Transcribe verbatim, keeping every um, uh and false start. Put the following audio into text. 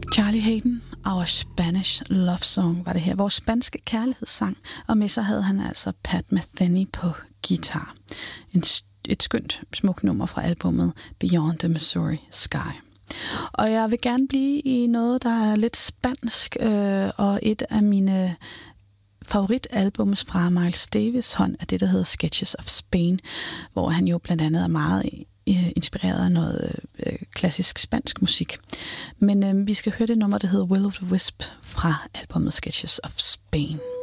Charlie Hayden, Our Spanish Love Song, var det her. Vores spanske kærlighedssang. Og med sig havde han altså Pat Metheny på guitar. En, et skønt, smukt nummer fra albummet Beyond the Missouri Sky. Og jeg vil gerne blive i noget, der er lidt spansk, øh, og et af mine favoritalbums fra Miles Davis hånd er det, der hedder Sketches of Spain, hvor han jo blandt andet er meget inspireret af noget øh, klassisk spansk musik. Men øh, vi skal høre det nummer, der hedder Will of the Wisp fra albumet Sketches of Spain.